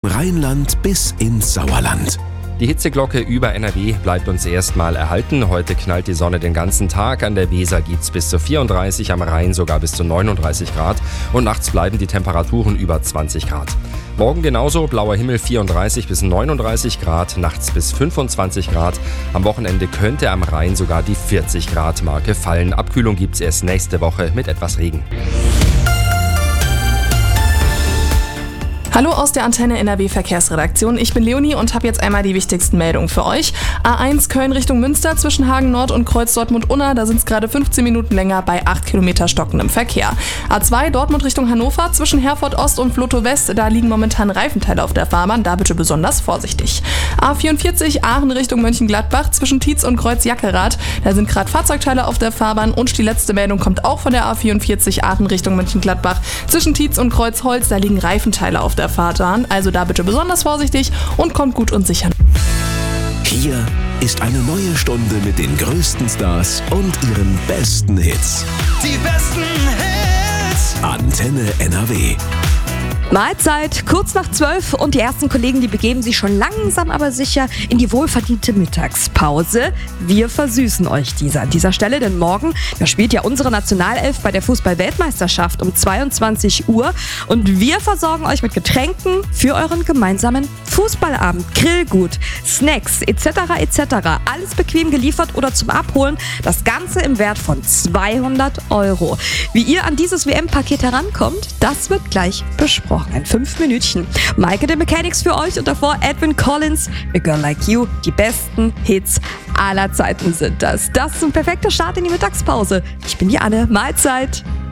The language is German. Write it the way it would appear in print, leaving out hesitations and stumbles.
Rheinland bis ins Sauerland. Die Hitzeglocke über NRW bleibt uns erstmal erhalten. Heute knallt die Sonne den ganzen Tag. An der Weser geht's bis zu 34, am Rhein sogar bis zu 39 Grad. Und nachts bleiben die Temperaturen über 20 Grad. Morgen genauso, blauer Himmel 34 bis 39 Grad, nachts bis 25 Grad. Am Wochenende könnte am Rhein sogar die 40 Grad Marke fallen. Abkühlung gibt's erst nächste Woche mit etwas Regen. Hallo aus der Antenne NRW Verkehrsredaktion. Ich bin Leonie und habe jetzt einmal die wichtigsten Meldungen für euch. A1 Köln Richtung Münster zwischen Hagen Nord und Kreuz Dortmund-Unna, da sind es gerade 15 Minuten länger bei 8 Kilometer stockendem Verkehr. A2 Dortmund Richtung Hannover zwischen Herford Ost und Vlotho West, da liegen momentan Reifenteile auf der Fahrbahn, da bitte besonders vorsichtig. A44 Aachen Richtung Mönchengladbach zwischen Tietz und Kreuz Jackerath, da sind gerade Fahrzeugteile auf der Fahrbahn und die letzte Meldung kommt auch von der A44 Aachen Richtung Mönchengladbach zwischen Tietz und Kreuz Holz, da liegen Reifenteile auf der Fahrbahn, also da bitte besonders vorsichtig und kommt gut und sicher. Hier ist eine neue Stunde mit den größten Stars und ihren besten Hits. Die besten Hits. Antenne NRW. Mahlzeit, kurz nach 12 und die ersten Kollegen, die begeben sich schon langsam aber sicher in die wohlverdiente Mittagspause. Wir versüßen euch diese an dieser Stelle, denn morgen, da spielt ja unsere Nationalelf bei der Fußball-Weltmeisterschaft um 22 Uhr und wir versorgen euch mit Getränken für euren gemeinsamen Fußballabend, Grillgut, Snacks etc. etc. Alles bequem geliefert oder zum Abholen, das Ganze im Wert von 200 €. Wie ihr an dieses WM-Paket herankommt, das wird gleich besprochen. In 5 Minütchen. Maike the Mechanics für euch und davor Edwin Collins, A Girl Like You. Die besten Hits aller Zeiten sind das. Das ist ein perfekter Start in die Mittagspause. Ich bin die Anne. Mahlzeit.